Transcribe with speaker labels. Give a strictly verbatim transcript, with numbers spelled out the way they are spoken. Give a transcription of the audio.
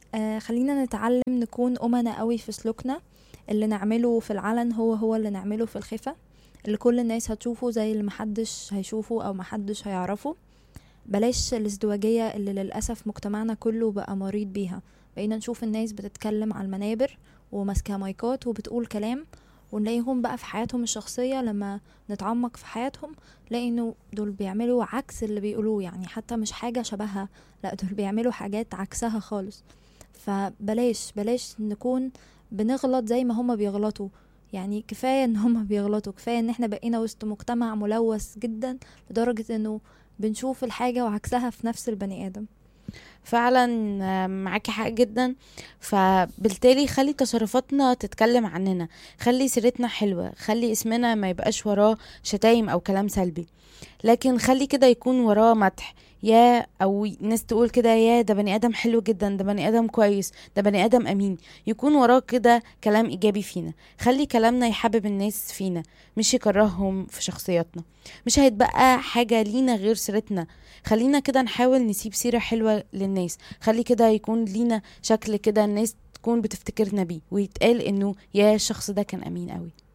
Speaker 1: آه خلينا نتعلم نكون أمنا قوي في سلوكنا. اللي نعمله في العلن هو هو اللي نعمله في الخفة. اللي كل الناس هتشوفه زي اللي محدش هيشوفه أو محدش هيعرفه. بلاش الازدواجية اللي للأسف مجتمعنا كله بقى مريض بيها. بقينا نشوف الناس بتتكلم على المنابر وماسكة مايكات وبتقول كلام، ونلاقيهم بقى في حياتهم الشخصية لما نتعمق في حياتهم نلاقي انه دول بيعملوا عكس اللي بيقولوه، يعني حتى مش حاجة شبهها، لا دول بيعملوا حاجات عكسها خالص. فبلاش بلاش نكون بنغلط زي ما هما بيغلطوا. يعني كفاية ان هما بيغلطوا، كفاية ان احنا بقينا وسط مجتمع ملوث جدا لدرجة انه بنشوف الحاجة وعكسها في نفس البني آدم.
Speaker 2: فعلا. آه، معاكي حق جدا. فبالتالي خلي تصرفاتنا تتكلم عننا، خلي سيرتنا حلوة، خلي اسمنا ما يبقاش وراه شتايم او كلام سلبي، لكن خلي كده يكون وراه مدح. يا او ناس تقول كده، يا ده بني ادم حلو جدا، ده بني ادم كويس، ده بني ادم امين. يكون وراه كده كلام ايجابي فينا. خلي كلامنا يحبب الناس فينا، مش يكرههم في شخصياتنا. مش هيتبقى حاجة لينا غير سيرتنا. خلينا كده نحاول نسيب سيرة حلوة للناس. خلي كده يكون لينا شكل كده الناس تكون بتفتكرنا بيه، ويتقال انه يا الشخص ده كان امين قوي.